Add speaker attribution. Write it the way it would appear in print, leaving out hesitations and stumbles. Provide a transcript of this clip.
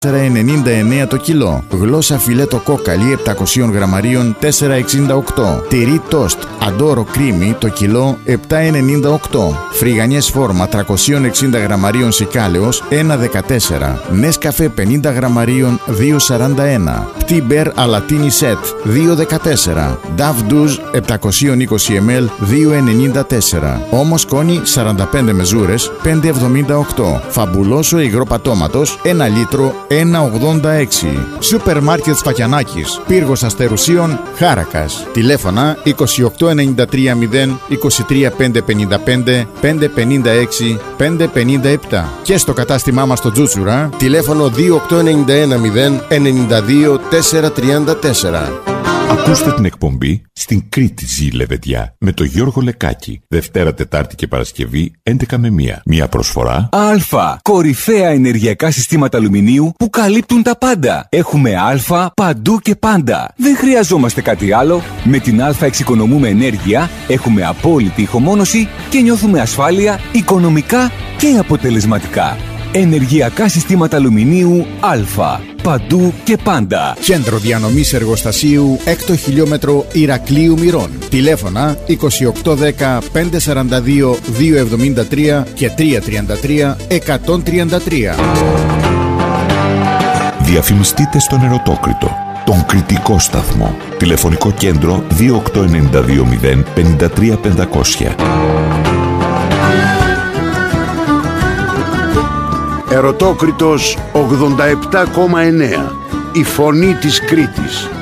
Speaker 1: 4,99 το κιλό. Γλώσσα φιλέτο κόκαλη 700 γραμμαρίων 4,68. Τυρί τόστ αντόρο κρίμι το κιλό 7,98. Φρυγανιές φόρμα 360 γραμμαρίων σικάλεως 1,14. Νέσκαφε 50 γραμμαρίων 2,41. Πτίμπερ αλατίνι σετ 2,14. Νταβ ντουζ 720 ml 2,94. Όμως κόνη 45 μεζούρες 5,78. Φαμπουλόσο υγρό πατώματος 1 λίτρο 1,86. Σούπερ μάρκετ Φακιανάκης, πύργος Αστερουσίων, Χάρακας. Τηλέφωνα 2893 0 23 555 556 557. Και στο κατάστημά μας στο Τζούτσουρα, τηλέφωνο 2891 0 92 434.
Speaker 2: Ακούστε την εκπομπή «Στην Κρήτη ζει η Λεβεντιά» με τον Γιώργο Λεκάκη. Δευτέρα, Τετάρτη και Παρασκευή 11 με 1. Μια προσφορά
Speaker 3: Α. Κορυφαία ενεργειακά συστήματα αλουμινίου που καλύπτουν τα πάντα. Έχουμε Α παντού και πάντα. Δεν χρειαζόμαστε κάτι άλλο. Με την Α εξοικονομούμε ενέργεια, έχουμε απόλυτη ηχομόνωση και νιώθουμε ασφάλεια οικονομικά και αποτελεσματικά. Ενεργειακά συστήματα αλουμινίου Α. Παντού και πάντα.
Speaker 1: Κέντρο διανομής εργοστασίου 6 χιλιόμετρο Ηρακλείου Μυρών. Τηλέφωνα 2810 542 273 και 333 133.
Speaker 2: Διαφημιστείτε στον Ερωτόκριτο, τον κριτικό σταθμό. Τηλεφωνικό κέντρο 28920 53 500.
Speaker 4: Ερωτόκριτος 87,9. Η φωνή της Κρήτης.